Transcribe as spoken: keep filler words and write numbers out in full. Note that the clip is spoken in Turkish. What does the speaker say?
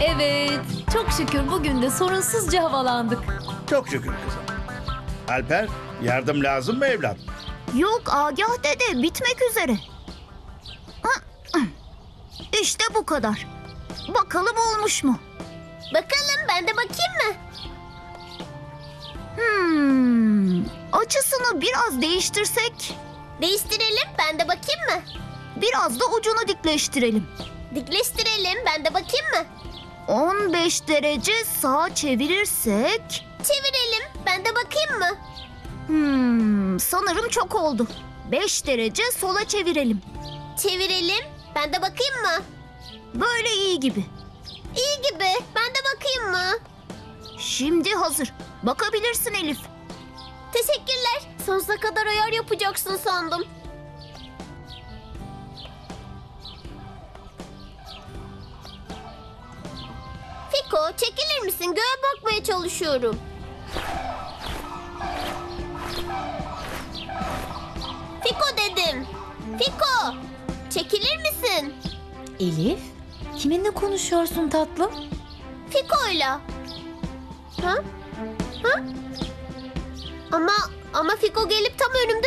Evet, çok şükür bugün de sorunsuzca havalandık. Çok şükür kızım. Alper, yardım lazım mı evlat? Yok Agah dede, bitmek üzere. İşte bu kadar. Bakalım olmuş mu? Bakalım, ben de bakayım mı? Hmm, açısını biraz değiştirsek, Değiştirelim, ben de bakayım mı? biraz da ucunu dikleştirelim. Dikleştirelim, ben de bakayım mı? on beş derece sağa çevirirsek... Çevirelim, ben de bakayım mı? Hmm, sanırım çok oldu. beş derece sola çevirelim. Çevirelim, ben de bakayım mı? Böyle iyi gibi. İyi gibi, ben de bakayım mı? Şimdi hazır. Bakabilirsin Elif. Teşekkürler. Sonsuza kadar ayar yapacaksın sandım. Fiko, çekilir misin? Göğe bakmaya çalışıyorum. Fiko dedim. Fiko, çekilir misin? Elif, kiminle konuşuyorsun tatlım? Fiko'yla. Ha? Ha? Ama ama Fiko gelip tam önümde